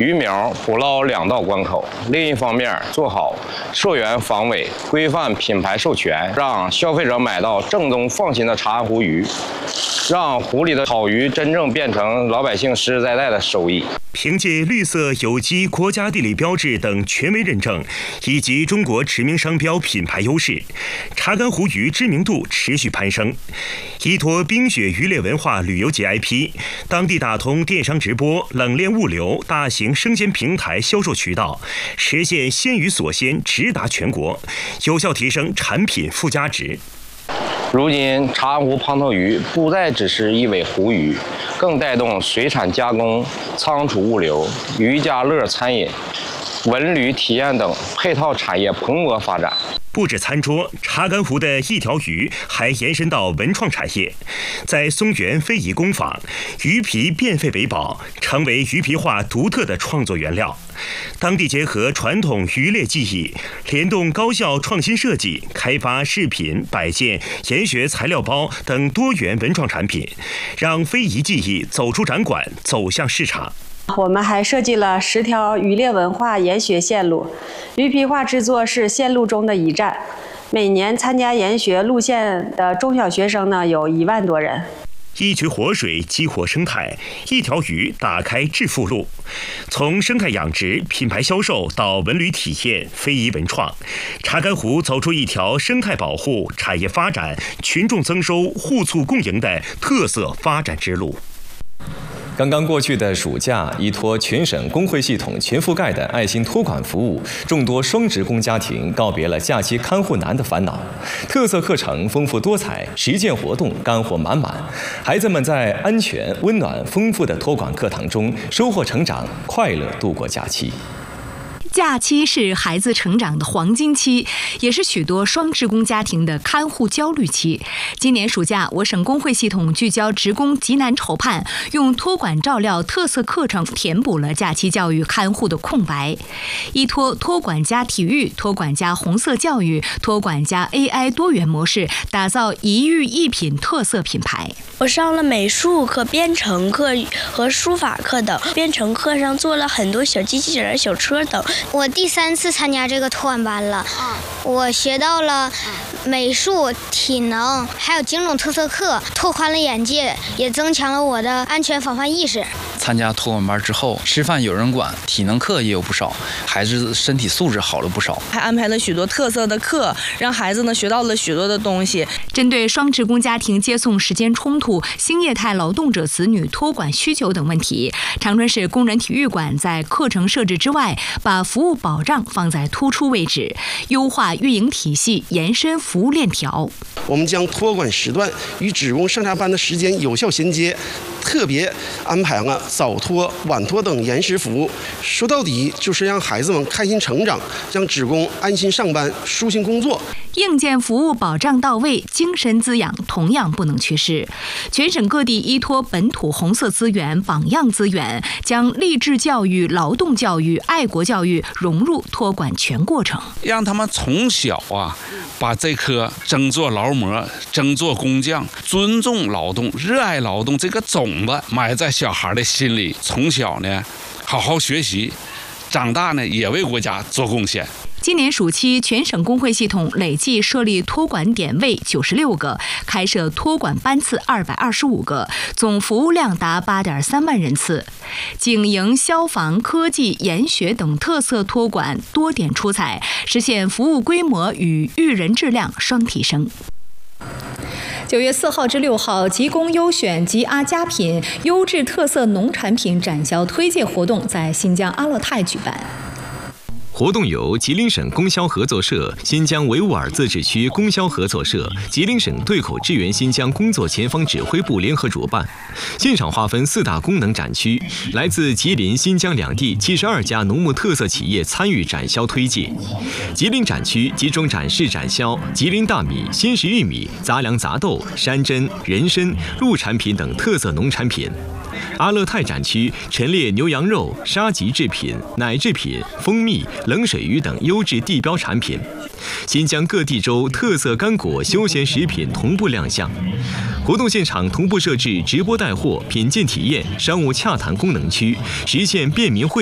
鱼苗捕捞2道关口，另一方面做好溯源防伪，规范品牌授权，让消费者买到正宗放心的长安湖鱼，让湖里的好鱼真正变成老百姓实实在在的收益。 凭借绿色、有机、国家地理标志等权威认证，以及中国驰名商标品牌优势，查干湖鱼知名度持续攀升。依托冰雪渔猎文化旅游节 IP， 当地打通电商直播、冷链物流、大型生鲜平台销售渠道，实现鲜鱼所鲜直达全国，有效提升产品附加值。 如今，长安湖胖头鱼不再只是一尾湖鱼，更带动水产加工、仓储物流、渔家乐餐饮、文旅体验等配套产业蓬勃发展。 不止餐桌，查干湖的一条鱼还延伸到文创产业。在松原非遗工坊，鱼皮变废为宝，成为鱼皮画独特的创作原料。当地结合传统渔猎技艺，联动高校创新设计，开发饰品、摆件、研学材料包等多元文创产品，让非遗技艺走出展馆，走向市场。 我们还设计了10条渔猎文化研学线路，鱼皮画制作是线路中的一站。每年参加研学路线的中小学生呢有1万多人。 一渠活水激活生态，一条鱼打开致富路。从生态养殖、品牌销售到文旅体验、非遗文创，查干湖走出一条生态保护、产业发展、群众增收、互促共赢的特色发展之路。 刚刚过去的暑假，依托全省工会系统全覆盖的爱心托管服务，众多双职工家庭告别了假期看护难的烦恼。特色课程丰富多彩，实践活动干货满满，孩子们在安全、温暖、丰富的托管课堂中收获成长，快乐度过假期。 假期是孩子成长的黄金期，也是许多双职工家庭的看护焦虑期。今年暑假，我省工会系统聚焦职工急难愁盼，用托管照料特色课程填补了假期教育看护的空白。依托托管加体育、托管加红色教育、托管加 AI 多元模式，打造一育一品特色品牌。 我上了美术课、编程课和书法课等，编程课上做了很多小机器人、小车等。 我第3次参加这个托管班了，我学到了美术、体能，还有几种特色课，拓宽了眼界，也增强了我的安全防范意识。 参加托管班之后，吃饭有人管，体能课也有不少，孩子身体素质好了不少。 还安排了许多特色的课，让孩子呢学到了许多的东西。 针对双职工家庭接送时间冲突、新业态劳动者子女托管需求等问题，长春市工人体育馆在课程设置之外，把服务保障放在突出位置，优化运营体系，延伸服务链条。 我们将托管时段与职工上下班的时间有效衔接，特别安排了早托、晚托等延时服务。说到底，就是让孩子们开心成长，让职工安心上班、舒心工作。 硬件服务保障到位，精神滋养同样不能缺失。全省各地依托本土红色资源、榜样资源，将励志教育、劳动教育、爱国教育融入托管全过程， 让他们从小把这颗争做劳模、争做工匠、尊重劳动、热爱劳动这个种子埋在小孩的心里，从小呢好好学习，长大呢也为国家做贡献。 今年暑期，全省工会系统累计设立托管点位96个，开设托管班次225个，总服务量达8.3万人次。警营、消防、科技、研学等特色托管多点出彩，实现服务规模与育人质量双提升。 9月4号至6号，集工优选及阿佳品优质特色农产品展销推介活动在新疆阿勒泰举办。 活动由吉林省供销合作社、新疆维吾尔自治区供销合作社、吉林省对口支援新疆工作前方指挥部联合主办。现场划分4大功能展区，来自吉林、新疆两地72家农牧特色企业参与展销推介。吉林展区集中展示展销吉林大米、新时玉米、杂粮杂豆、山珍、人参、陆产品等特色农产品。阿勒泰展区陈列牛羊肉、沙棘制品、奶制品、蜂蜜、冷水鱼等优质地标产品。新疆各地州特色干果、休闲食品同步亮相。活动现场同步设置直播带货、品鉴体验、商务洽谈功能区，实现便民会